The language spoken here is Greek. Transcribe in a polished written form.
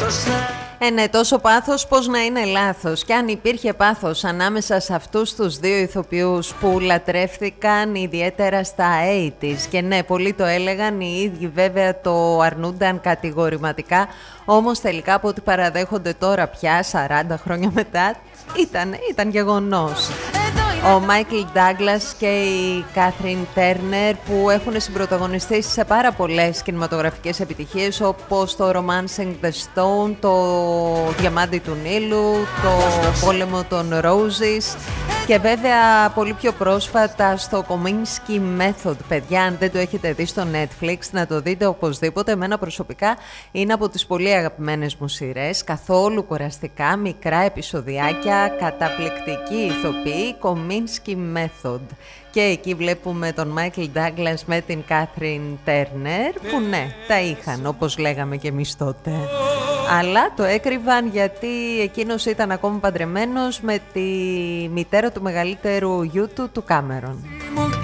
Ναι, τόσο πάθος πως να είναι λάθος. Και αν υπήρχε πάθος ανάμεσα σε αυτούς τους δύο ηθοποιούς που λατρεύτηκαν ιδιαίτερα στα 80's, και ναι, πολλοί το έλεγαν, οι ίδιοι βέβαια το αρνούνταν κατηγορηματικά, όμως τελικά από ό,τι παραδέχονται τώρα πια 40 χρόνια μετά ήταν γεγονός. Ο Μάικλ Ντάγκλας και η Κάθριν Τέρνερ, που έχουν συμπροταγωνιστήσει σε πάρα πολλές κινηματογραφικές επιτυχίες, όπως το Romancing the Stone, το Διαμάντι του Νείλου, το Πόλεμο των Roses και βέβαια πολύ πιο πρόσφατα στο Kominsky Method. Παιδιά, αν δεν το έχετε δει στο Netflix, να το δείτε οπωσδήποτε. Εμένα προσωπικά είναι από τις πολύ αγαπημένες μου σειρές, καθόλου κουραστικά, μικρά επεισοδιάκια, καταπληκτική ηθοποιή, Kominsky Method. Και εκεί βλέπουμε τον Μάικλ Ντάγκλας με την Κάθριν Τέρνερ, που ναι, τα είχαν όπως λέγαμε και εμείς τότε. Αλλά το έκρυβαν γιατί εκείνος ήταν ακόμη παντρεμένος με τη μητέρα του μεγαλύτερου γιού του Κάμερον.